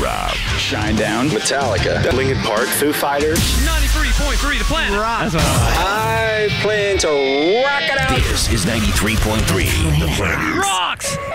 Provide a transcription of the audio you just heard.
Rob. Shinedown. Metallica. Linkin Park. Foo Fighters. 93.3 The Planet. That's what I plan to rock it out. This is 93.3 The Planet. Rocks!